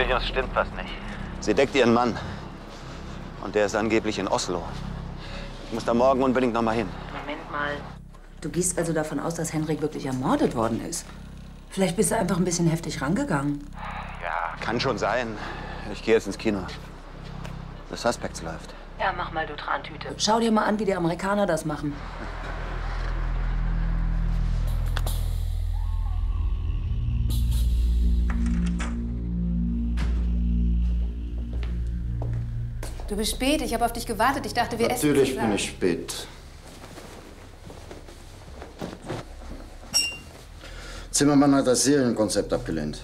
Williams stimmt was nicht. Sie deckt ihren Mann. Und der ist angeblich in Oslo. Ich muss da morgen unbedingt noch mal hin. Moment mal. Du gehst also davon aus, dass Henrik wirklich ermordet worden ist? Vielleicht bist du einfach ein bisschen heftig rangegangen. Ja, kann schon sein. Ich gehe jetzt ins Kino. The Suspects läuft. Ja, mach mal, du Trantüte. Schau dir mal an, wie die Amerikaner das machen. Du bist spät. Ich habe auf dich gewartet. Ich dachte, wir essen zusammen. Natürlich bin ich spät. Zimmermann hat das Serienkonzept abgelehnt.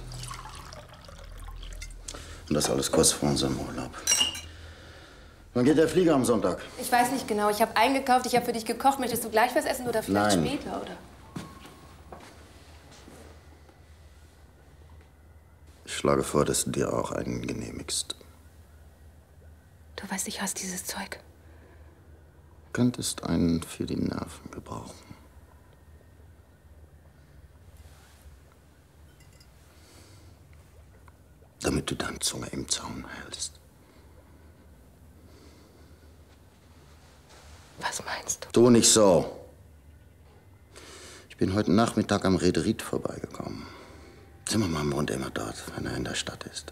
Und das alles kurz vor unserem Urlaub. Wann geht der Flieger am Sonntag? Ich weiß nicht genau. Ich habe eingekauft, ich habe für dich gekocht. Möchtest du gleich was essen oder vielleicht Nein. später, oder? Ich schlage vor, dass du dir auch einen genehmigst. Du weißt, ich hasse dieses Zeug. Könntest einen für die Nerven gebrauchen. Damit du deine Zunge im Zaum hältst. Was meinst du? Tu nicht so. Ich bin heute Nachmittag am Rederiet vorbeigekommen. Zimmermann wohnt immer dort, wenn er in der Stadt ist.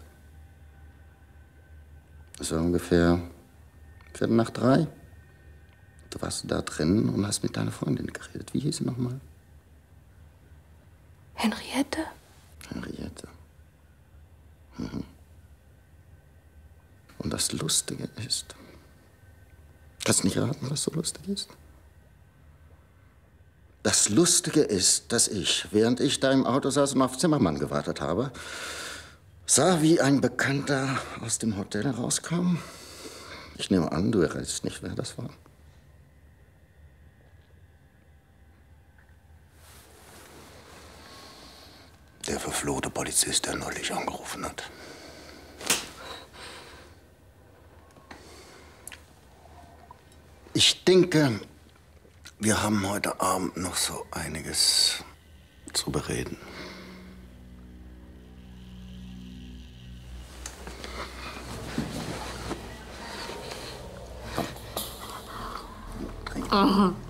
Es war ungefähr 2:45. Du warst da drin und hast mit deiner Freundin geredet. Wie hieß sie nochmal? Henriette? Henriette. Mhm. Und das Lustige ist... Kannst du nicht raten, was so lustig ist? Das Lustige ist, dass ich, während ich da im Auto saß und auf Zimmermann gewartet habe, sah, wie ein Bekannter aus dem Hotel rauskam. Ich nehme an, du errätst nicht, wer das war. Der verfluchte Polizist, der neulich angerufen hat. Ich denke, wir haben heute Abend noch so einiges zu bereden. Komm. Trink.